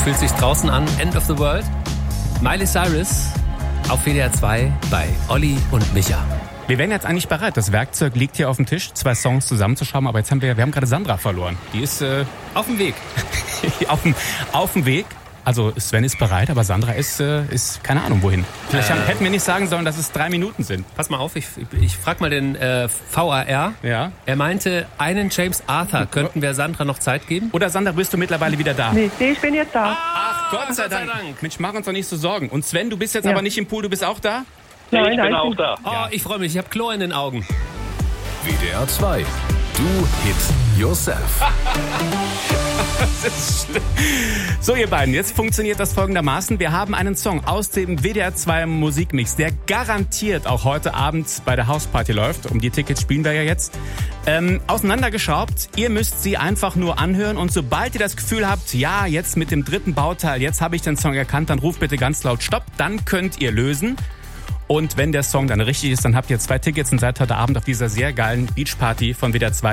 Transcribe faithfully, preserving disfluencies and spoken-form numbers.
fühlt sich draußen an. End of the World. Miley Cyrus auf W D R zwei bei Olli und Micha. Wir wären jetzt eigentlich bereit. Das Werkzeug liegt hier auf dem Tisch, zwei Songs zusammenzuschrauben. Aber jetzt haben wir, wir haben gerade Sandra verloren. Die ist äh, Auf dem Weg. auf, dem, auf dem Weg. Also Sven ist bereit, aber Sandra ist, äh, ist keine Ahnung wohin. Vielleicht Äh. haben, hätten wir nicht sagen sollen, dass es drei Minuten sind. Pass mal auf, ich, ich frag mal den äh, V A R. Ja. Er meinte, einen James Arthur könnten wir Sandra noch Zeit geben. Oder Sandra, bist du mittlerweile wieder da? Nee, nee, ich bin jetzt da. Ach, Gott sei Dank. Mensch, mach uns doch nicht so Sorgen. Und Sven, du bist jetzt Ja. aber nicht im Pool, du bist auch da? Nein, ich nein, bin ich auch bin- da. Oh, ich freue mich, ich habe Chlor in den Augen. W D R zwei. Du hit yourself. So, ihr beiden, jetzt funktioniert das folgendermaßen. Wir haben einen Song aus dem W D R zwei Musikmix, der garantiert auch heute Abend bei der Hausparty läuft. Um die Tickets spielen wir ja jetzt. Ähm, auseinandergeschraubt. Ihr müsst sie einfach nur anhören und sobald ihr das Gefühl habt, ja, jetzt mit dem dritten Bauteil, jetzt habe ich den Song erkannt, dann ruft bitte ganz laut Stopp. Dann könnt ihr lösen. Und wenn der Song dann richtig ist, dann habt ihr zwei Tickets und seid heute Abend auf dieser sehr geilen Beachparty von W D R zwei.